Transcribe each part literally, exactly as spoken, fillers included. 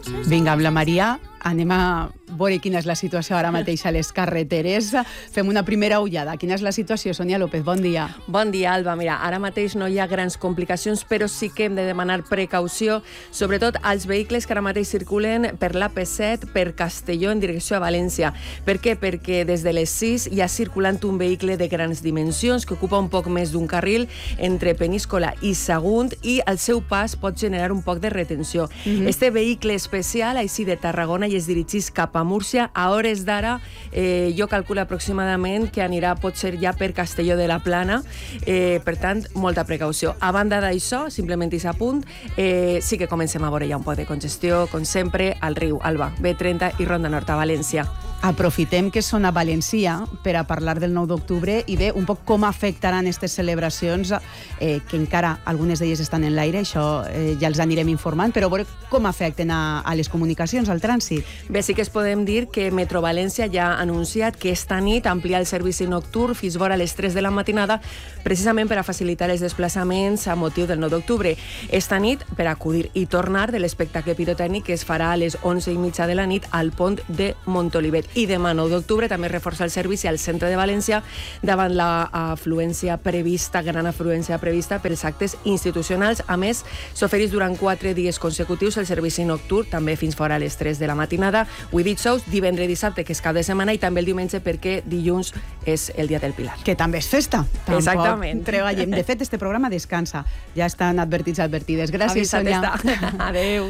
Vinga, amb la Maria anem a veure quina és la situació ara mateix a les carreteres. Fem una primera ullada. Quina és la situació, Sonia López? Bon dia. Bon dia, Alba. Mira, ara mateix no hi ha grans complicacions, però sí que hem de demanar precaució, sobretot als vehicles que ara mateix circulen per l'A P set, per Castelló, en direcció a València. Per què? Perquè des de les sis hi ha circulant un vehicle de grans dimensions que ocupa un poc més d'un carril entre Peníscola i Sagunt i el seu pas pot generar un poc de retenció. Mm-hmm. Este vehicle especial, així de Tarragona, i es dirigís cap a Múrcia. A hores d'ara, eh, jo calculo aproximadament que anirà potser ja per Castelló de la Plana. Eh, per tant, molta precaució. A banda d'això, simplement i s'apunt, eh, sí que comencem a veure ja un poc de congestió, com sempre, al riu Alba, B trenta i Ronda Nord a València. Aprofitem que són a València per a parlar del nou d'octubre i bé, un poc com afectaran aquestes celebracions, eh, que encara algunes d'elles estan en l'aire, això eh, ja els anirem informant, però veure com afecten a, a les comunicacions, al trànsit. Bé, sí que es podem dir que Metro València ja ha anunciat que esta nit amplia el servici nocturn fins vora les tres de la matinada, precisament per a facilitar els desplaçaments a motiu del nou d'octubre. Esta nit, per acudir i tornar de l'espectacle pirotècnic que es farà a les onze i mitja de la nit al pont de Montolivet. I demà, nou d'octubre, també reforça el servici al centre de València davant la afluència prevista, gran afluència prevista pels actes institucionals. A més, s'ofereix durant quatre dies consecutius el servici nocturn, també fins fora a les tres de la matinada. Avui dijous, divendres i dissabte, que és cap de setmana, i també el diumenge perquè dilluns és el dia del Pilar. Que també és festa. Tampoc Exactament. Treballem. De fet, este programa descansa. Ja estan advertits advertides. Gràcies, Sonia. Adéu.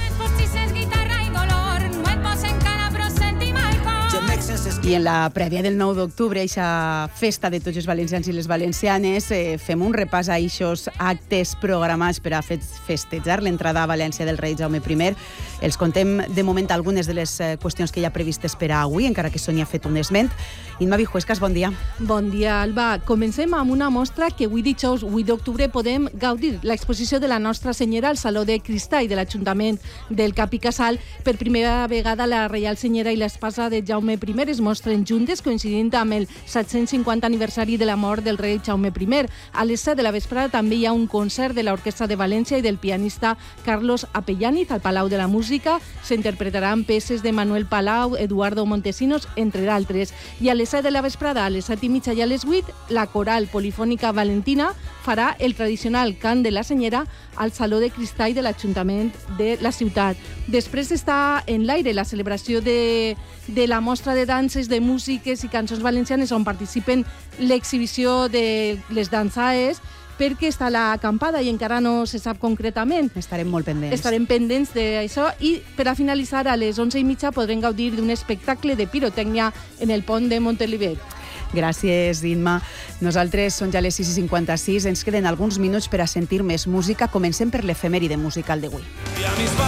I en la prèvia del nou d'octubre, aquesta festa de tots els valencians i les valencianes, eh, fem un repàs a aquests actes programats per a festejar l'entrada a València del rei Jaume primer. Els contem de moment algunes de les eh, qüestions que hi ha previstes per a avui, encara que Sonia ha fet un esment. Imma Vijuescas, bon dia. Bon dia, Alba. Comencem amb una mostra que avui dijous, vuit d'octubre, podem gaudir. L'exposició de la Nostra Senyera al Saló de Cristall de l'Ajuntament del Cap i Casal. Per primera vegada, la Reial Senyera i l'espasa de Jaume primer es mostren juntes, coincidint amb el set-cents cinquanta aniversari de la mort del rei Jaume primer. A les set de la vesprada també hi ha un concert de l'Orquestra de València i del pianista Carlos Apellaniz al Palau de la Música. S'interpretaran peces de Manuel Palau, Eduardo Montesinos, entre d'altres. I a les set de la vesprada, a les set i mitja i a les vuit, la Coral Polifònica Valentina farà el tradicional cant de la Senyera al Saló de Cristall de l'Ajuntament de la ciutat. Després està en l'aire la celebració de, de la mostra de danses, de músiques i cançons valencianes on participen l'exhibició de les dansaes, perquè està la acampada i encara no se sap concretament. Estarem molt pendents. Estarem pendents d'això i per a finalitzar a les onze i mitja podrem gaudir d'un espectacle de pirotècnia en el pont de Montolivet. Gràcies, Imma. Nosaltres són ja les sis i cinquanta-sis. Ens queden alguns minuts per a sentir més música. Comencem per l'efemèride musical d'avui.